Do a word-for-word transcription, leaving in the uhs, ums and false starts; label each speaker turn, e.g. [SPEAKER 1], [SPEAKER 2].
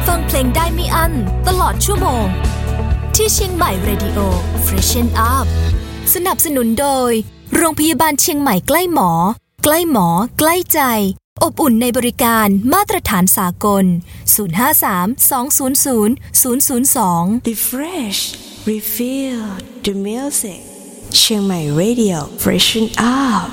[SPEAKER 1] ฟังเพลงได้ไม่อั้นตลอดชั่วโมงที่เชียงใหม่ Radio Freshen Up สนับสนุนโดยโรงพยาบาลเชียงใหม่ใกล้หมอใกล้หมอใกล้ใจอบอุ่นในบริการมาตรฐานสากลศูนย์ ห้า สาม สอง ศูนย์ ศูนย์ ศูนย์ ศูนย์ สอง
[SPEAKER 2] Refresh Refill the music เชียงใหม่ Radio Freshen Up